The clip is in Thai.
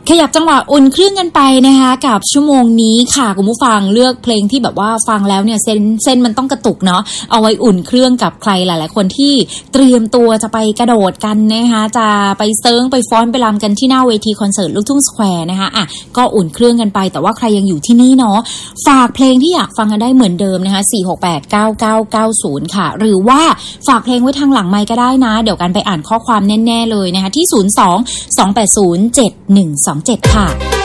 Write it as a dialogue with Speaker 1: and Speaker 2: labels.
Speaker 1: ขยับจังหวะอุ่นเครื่องกันไปนะคะกับชั่วโมงนี้ค่ะคุณผู้ฟังเลือกเพลงที่แบบว่าฟังแล้วเนี่ยเส้นมันต้องกระตุกเนาะเอาไว้อุ่นเครื่องกับใครหลายๆคนที่เตรียมตัวจะไปกระโดดกันนะคะจะไปเซิร์งไปฟ้อนไปรำกันที่หน้าเวทีคอนเสิร์ตลูกทุ่งสแควร์นะคะก็อุ่นเครื่องกันไปแต่ว่าใครยังอยู่ที่นี่เนาะฝากเพลงที่อยากฟังกันได้เหมือนเดิมนะคะ4689990ค่ะหรือว่าฝากเพลงไว้ทางหลังไมค์ก็ได้นะเดี๋ยวกันไปอ่านข้อความแน่ๆเลยนะคะที่02-280-7127ค่ะ